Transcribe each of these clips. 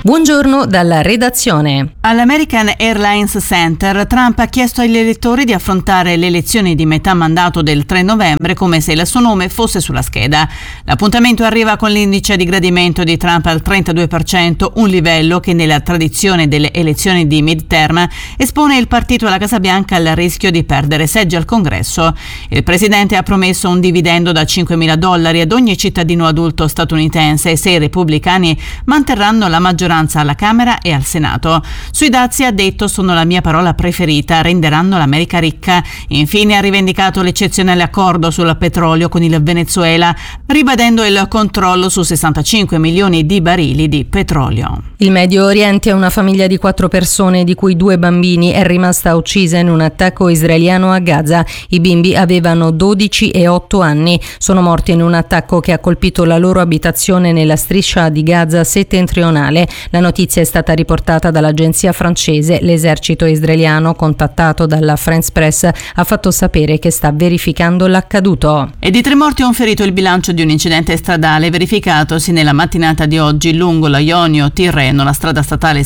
Buongiorno dalla redazione. All'American Airlines Center, Trump ha chiesto agli elettori di affrontare le elezioni di metà mandato del 3 novembre come se il suo nome fosse sulla scheda. L'appuntamento arriva con l'indice di gradimento di Trump al 32%, un livello che nella tradizione delle elezioni di midterm espone il partito alla Casa Bianca al rischio di perdere seggi al Congresso. Il presidente ha promesso un dividendo da $5.000 ad ogni cittadino adulto statunitense se i repubblicani manterranno la maggioranza alla Camera e al Senato. Sui dazi ha detto: sono la mia parola preferita, renderanno l'America ricca. Infine ha rivendicato l'eccezionale accordo sul petrolio con il Venezuela, ribadendo il controllo su 65 milioni di barili di petrolio. Il Medio Oriente, una famiglia di 4 persone, di cui 2 bambini, è rimasta uccisa in un attacco israeliano a Gaza. I bimbi avevano 12 e 8 anni. Sono morti in un attacco che ha colpito la loro abitazione nella striscia di Gaza settentrionale. La notizia è stata riportata dall'agenzia francese. L'esercito israeliano, contattato dalla France Press, ha fatto sapere che sta verificando l'accaduto. E di 3 morti e un ferito il bilancio di un incidente stradale verificatosi nella mattinata di oggi lungo la Ionio-Tirreno, la strada statale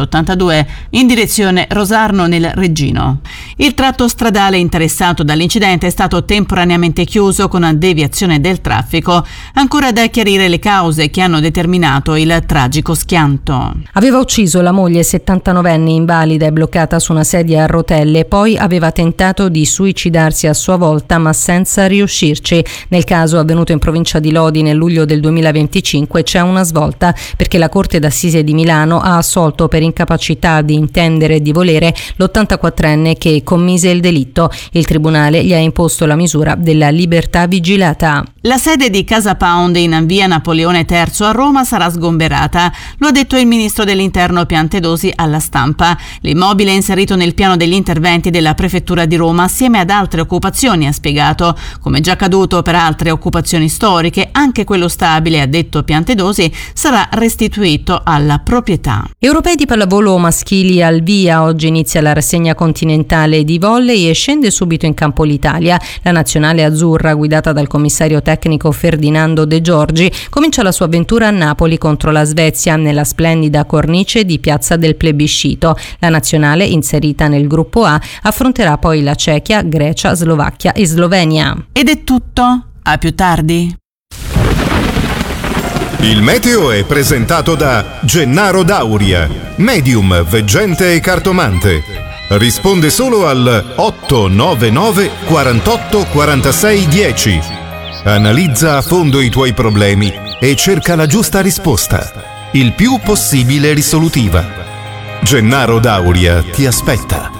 682 in direzione Rosarno nel Reggino. Il tratto stradale interessato dall'incidente è stato temporaneamente chiuso con una deviazione del traffico. Ancora da chiarire le cause che hanno determinato il tragico schianto. Aveva ucciso la moglie 79enne invalida e bloccata su una sedia a rotelle, poi aveva tentato di suicidarsi a sua volta ma senza riuscirci. Nel caso avvenuto in provincia di Lodi nel luglio del 2025 c'è una svolta, perché la Corte d'Assise di Milano ha assolto per incapacità di intendere e di volere l'84enne che commise il delitto. Il tribunale gli ha imposto la misura della libertà vigilata. La sede di Casa Pound in via Napoleone III a Roma sarà sgomberata, lo ha detto il ministro dell'Interno Piantedosi alla Stampa. L'immobile è inserito nel piano degli interventi della prefettura di Roma assieme ad altre occupazioni, ha spiegato. Come già accaduto per altre occupazioni storiche, anche quello stabile, ha detto Piantedosi, sarà restituito alla proprietà. Europei di pallavolo maschili al via. Oggi inizia la rassegna continentale di volley e scende subito in campo l'Italia. La nazionale azzurra, guidata dal commissario tecnico Ferdinando De Giorgi, comincia la sua avventura a Napoli contro la Svezia nella splendida cornice di Piazza del Plebiscito. La nazionale, inserita nel gruppo A, affronterà poi la Cechia, Grecia, Slovacchia e Slovenia. Ed è tutto. A più tardi. Il meteo è presentato da Gennaro Dauria, medium, veggente e cartomante. Risponde solo al 899 48 46 10. Analizza a fondo i tuoi problemi e cerca la giusta risposta, il più possibile risolutiva. Gennaro Dauria ti aspetta.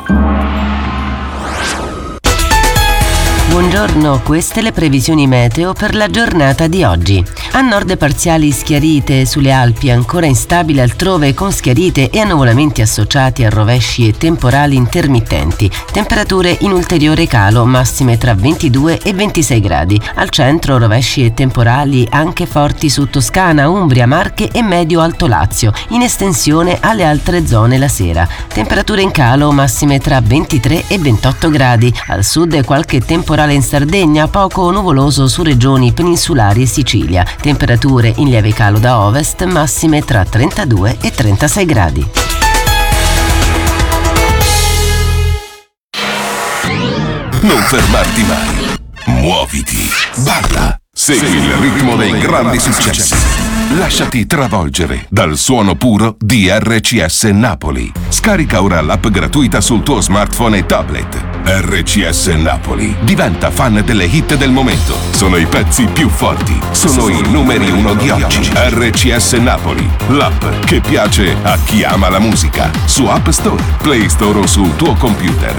Buongiorno, queste le previsioni meteo per la giornata di oggi. A nord parziali schiarite, sulle Alpi ancora instabili altrove con schiarite e annuvolamenti associati a rovesci e temporali intermittenti. Temperature in ulteriore calo, massime tra 22 e 26 gradi. Al centro rovesci e temporali anche forti su Toscana, Umbria, Marche e Medio-Alto Lazio, in estensione alle altre zone la sera. Temperature in calo, massime tra 23 e 28 gradi. Al sud qualche temporale in Sardegna, poco nuvoloso su regioni peninsulari e Sicilia. Temperature in lieve calo da ovest, massime tra 32 e 36 gradi. Non fermarti mai. Muoviti. Balla. Segui il ritmo dei grandi successi. Lasciati travolgere dal suono puro di RCS Napoli. Scarica ora l'app gratuita sul tuo smartphone e tablet. RCS Napoli. Diventa fan delle hit del momento. Sono i pezzi più forti. Sono i numeri 1 di oggi. RCS Napoli. L'app che piace a chi ama la musica. Su App Store, Play Store o sul tuo computer.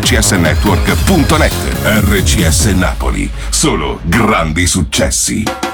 www.rcsnetwork.net. RCS Napoli. Solo grandi successi.